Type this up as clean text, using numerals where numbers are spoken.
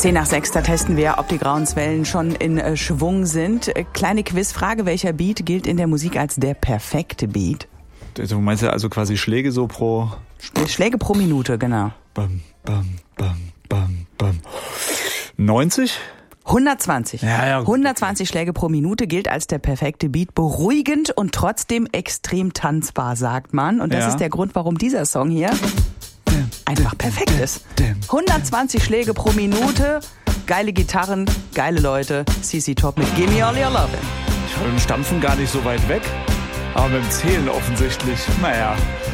10 nach 6, da testen wir, ob die Grauenswellen schon in Schwung sind. Kleine Quizfrage, welcher Beat gilt in der Musik als der perfekte Beat? Du meinst ja also quasi Schläge so pro... Schläge pro Minute, genau. Bam, bam, bam, bam, bam. 90? 120. Ja, 120 Schläge pro Minute gilt als der perfekte Beat. Beruhigend und trotzdem extrem tanzbar, sagt man. Und das ist der Grund, warum dieser Song hier einfach perfekt ist. 120 Schläge pro Minute, geile Gitarren, geile Leute. CC Top mit Gimme All Your Lovin'. Ich war mit dem Stampfen gar nicht so weit weg, aber mit dem Zählen offensichtlich. Naja.